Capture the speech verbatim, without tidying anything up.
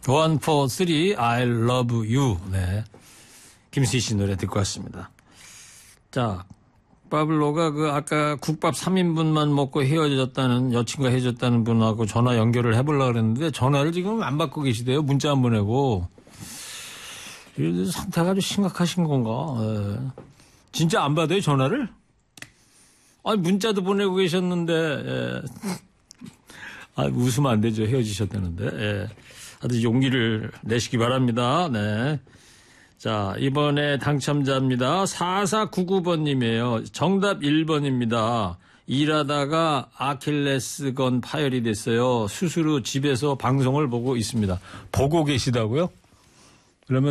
원, 포, 쓰리, I love you. 네. 김수희 씨 노래 듣고 왔습니다. 자, 파블로가 그 아까 국밥 삼 인분만 먹고 헤어졌다는 여친과 헤어졌다는 분하고 전화 연결을 해보려고 그랬는데 전화를 지금 안 받고 계시대요. 문자 안 보내고. 상태가 아주 심각하신 건가? 네. 진짜 안 받아요, 전화를? 아니, 문자도 보내고 계셨는데, 예. 아, 웃으면 안 되죠. 헤어지셨다는데. 예. 아주 용기를 내시기 바랍니다. 네. 자, 이번에 당첨자입니다. 사사구구 번님이에요. 정답 일 번입니다. 일하다가 아킬레스건 파열이 됐어요. 수술 후 집에서 방송을 보고 있습니다. 보고 계시다고요?